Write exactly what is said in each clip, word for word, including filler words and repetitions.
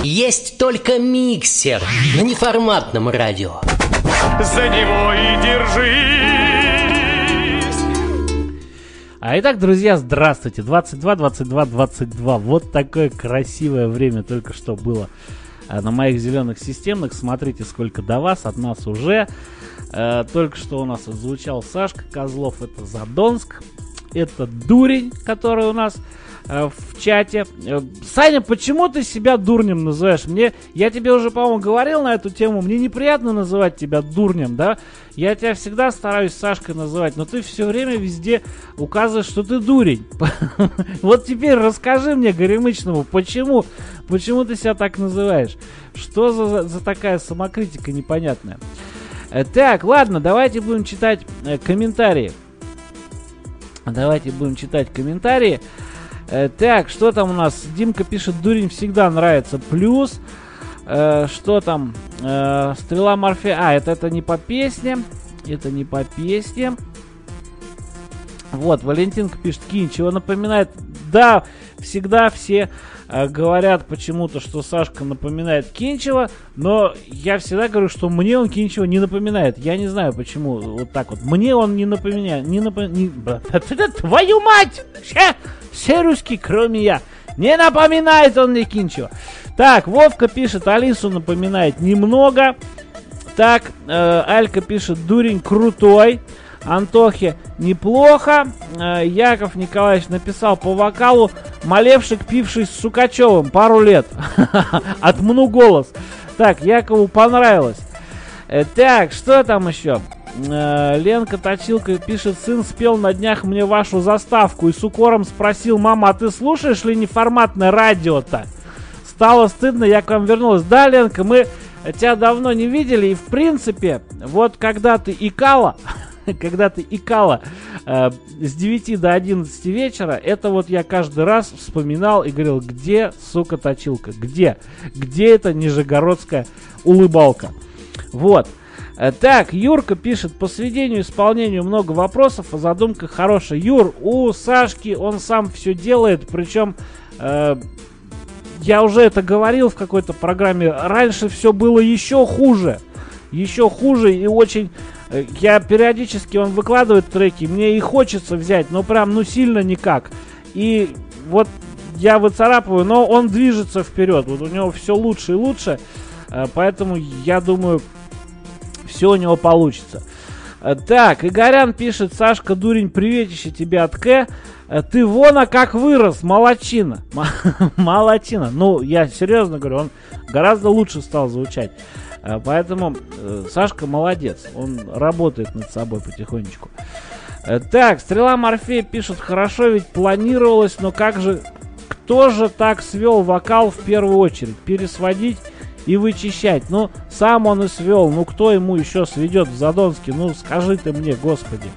Есть только миксер на неформатном радио. За него и держись. А итак, друзья, здравствуйте. двадцать два, двадцать два, двадцать два. Вот такое красивое время только что было на моих зеленых системных. Смотрите, сколько до вас, от нас уже. Э, только что у нас звучал Сашка Козлов, это Задонск. Это дурень, который у нас э, в чате. Э, Саня, почему ты себя дурнем называешь? Мне, я тебе уже, по-моему, говорил на эту тему. Мне неприятно называть тебя дурнем, да? Я тебя всегда стараюсь Сашкой называть, но ты все время везде указываешь, что ты дурень. Вот теперь расскажи мне, Горемычному, почему, почему ты себя так называешь? Что за, за такая самокритика непонятная? Э, так, ладно, давайте будем читать э, комментарии. Давайте будем читать комментарии. Э, так, что там у нас? Димка пишет, дурень всегда нравится. Плюс, э, что там? Э, Стрела Морфея. А, это, это не по песне. Это не по песне. Вот, Валентинка пишет, Кинчева напоминает. Да, всегда все э, говорят почему-то, что Сашка напоминает Кинчева, но я всегда говорю, что мне он Кинчева не напоминает. Я не знаю, почему вот так вот. Мне он не напоминает. Не напом... не... Твою мать! Все, все русские, кроме я. Не напоминает он мне Кинчева. Так, Вовка пишет, Алису напоминает немного. Так, э, Алька пишет, дурень крутой. Антохе неплохо. Э, Яков Николаевич написал по вокалу, Малевшик, пивший с Сукачевым пару лет. Отмну голос. Так, Якову понравилось. Э, так, что там еще? Э, Ленка Точилка пишет, сын спел на днях мне вашу заставку и с укором спросил, мама, а ты слушаешь ли неформатное радио-то? Стало стыдно, я к вам вернулась. Да, Ленка, мы тебя давно не видели, и в принципе, вот когда ты икала, когда ты икала э, с девяти до одиннадцати вечера, это вот я каждый раз вспоминал и говорил, где, сука, Точилка, где? Где эта нижегородская улыбалка? Вот. Э, так, Юрка пишет, по сведению и исполнению много вопросов, а задумка хорошая. Юр, у Сашки он сам все делает, причем... Э, Я уже это говорил в какой-то программе. Раньше все было еще хуже. Еще хуже и очень... Я периодически, он выкладывает треки, мне и хочется взять, но прям, ну, сильно никак. И вот я выцарапываю, но он движется вперед. Вот у него все лучше и лучше. Поэтому, я думаю, все у него получится. Так, Игорян пишет, Сашка, дурень, приветище тебе от К. Ты вон, а как вырос, молодчина. Молодчина. Ну, я серьезно говорю, он гораздо лучше стал звучать. Поэтому э, Сашка молодец. Он работает над собой потихонечку. Э, так, Стрела Морфея пишет, хорошо ведь планировалось, но как же, кто же так свел вокал в первую очередь? Пересводить и вычищать. Ну, сам он и свел. Ну, кто ему еще сведет в Задонске? Ну, скажи ты мне, господи.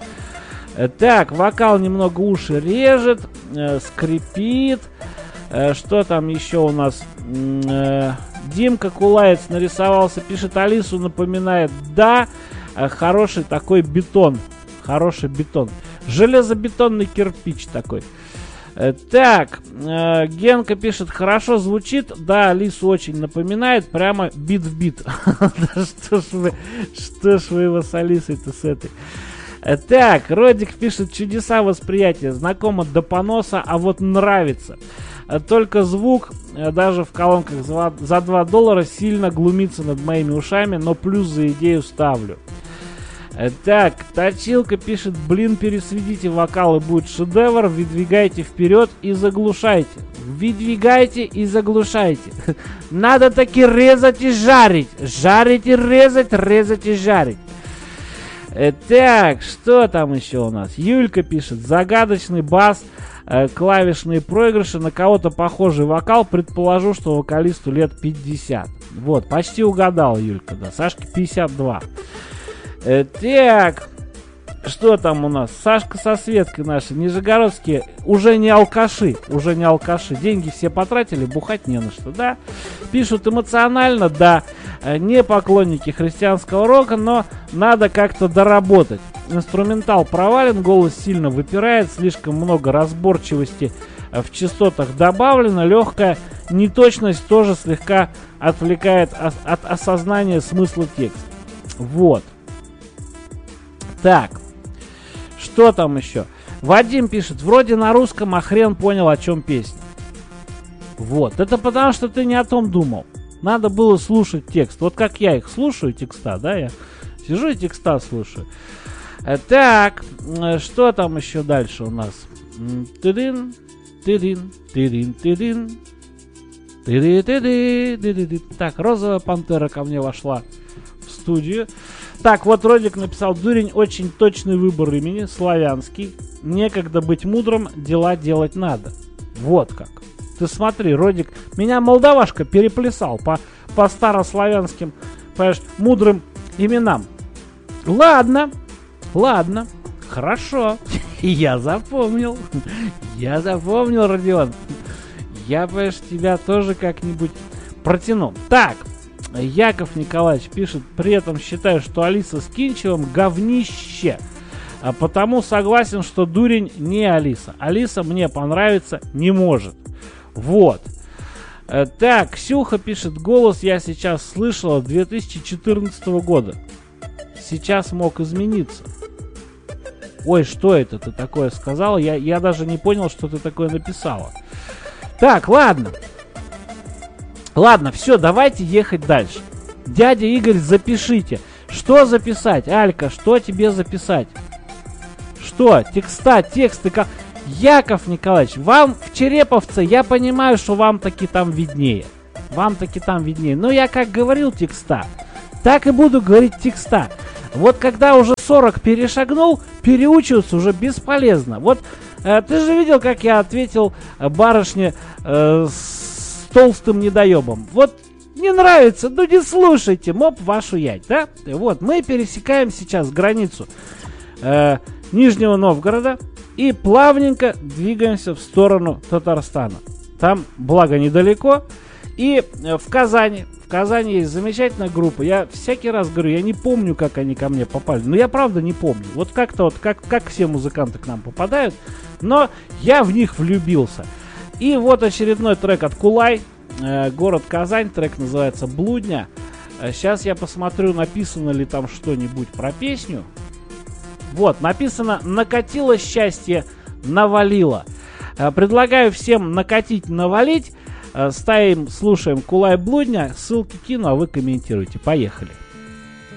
Так, вокал немного уши режет, э, скрипит. Э, что там еще у нас? Э, Димка Кулаец нарисовался, пишет, Алису напоминает. Да, э, хороший такой бетон. Хороший бетон. Железобетонный кирпич такой. Э, так, э, Генка пишет, хорошо звучит. Да, Алису очень напоминает. Прямо бит в бит. Что ж вы, что ж вы его с Алисой-то с этой? Так, Родик пишет, чудеса восприятия, знакомо до поноса, а вот нравится. Только звук, даже в колонках за два доллара, сильно глумится над моими ушами, но плюс за идею ставлю. Так, Точилка пишет, блин, пересведите вокалы, будет шедевр, выдвигайте вперед и заглушайте. Выдвигайте и заглушайте. Надо таки резать и жарить. Жарить и резать, резать и жарить. Так, что там еще у нас? Юлька пишет, загадочный бас, э, клавишные проигрыши, на кого-то похожий вокал, предположу, что вокалисту лет пятьдесят. Вот, почти угадал, Юлька, да, Сашке пятьдесят два. Э, так, что там у нас? Сашка со Светкой наши, нижегородские, уже не алкаши, уже не алкаши. Деньги все потратили, бухать не на что, да? Пишут эмоционально, да. Не поклонники христианского рока, но надо как-то доработать. Инструментал провален, голос сильно выпирает, слишком много разборчивости в частотах добавлено, легкая неточность тоже слегка отвлекает от, от осознания смысла текста. Вот. Так. Что там еще? Вадим пишет, вроде на русском, а хрен понял, о чем песня. Вот. Это потому, что ты не о том думал. Надо было слушать текст. Вот как я их слушаю, текста, да, я сижу и текста слушаю. Так, что там еще дальше у нас? Тыдын, тыдын, тыдын, тыдын. Тыды-тыды-тыды-тыды. Так, розовая пантера ко мне вошла в студию. Так, вот Родик написал, дурень, очень точный выбор имени, славянский. Некогда быть мудрым, дела делать надо. Вот как. Ты смотри, Родик, меня молдавашка переплясал по, по старославянским, понимаешь, мудрым именам. Ладно, ладно, хорошо. Я запомнил. Я запомнил, Родион. Я, понимаешь, тебя тоже как-нибудь протяну. Так, Яков Николаевич пишет, при этом считаю, что Алиса с Кинчевым говнище. А потому согласен, что дурень не Алиса. Алиса мне понравиться не может. Вот. Так, Ксюха пишет, голос я сейчас слышала две тысячи четырнадцатого года. Сейчас мог измениться. Ой, что это ты такое сказала? Я, я даже не понял, что ты такое написала. Так, ладно. Ладно, все, давайте ехать дальше. Дядя Игорь, запишите. Что записать? Алька, что тебе записать? Что? Текста, тексты, как... Яков Николаевич, вам в Череповце, я понимаю, что вам таки там виднее. Вам таки там виднее. Но я как говорил текста, так и буду говорить текста. Вот когда уже сорок перешагнул, переучиваться уже бесполезно. Вот э, ты же видел, как я ответил э, барышне э, с толстым недоебом. Вот не нравится, ну не слушайте, моп вашу ять, да? Вот, мы пересекаем сейчас границу э, Нижнего Новгорода и плавненько двигаемся в сторону Татарстана. Там, благо, недалеко. И э, в Казани. В Казани есть замечательная группа. Я всякий раз говорю, я не помню, как они ко мне попали. Но я правда не помню. Вот как-то вот, как, как все музыканты к нам попадают. Но я в них влюбился. И вот очередной трек от Кулай. Э, город Казань. Трек называется «Блудня». Э, сейчас я посмотрю, написано ли там что-нибудь про песню. Вот, написано «Накатило счастье, навалило». Э, предлагаю всем накатить, навалить. Ставим, слушаем Кулай, Блудня. Ссылки кину, а вы комментируйте. Поехали.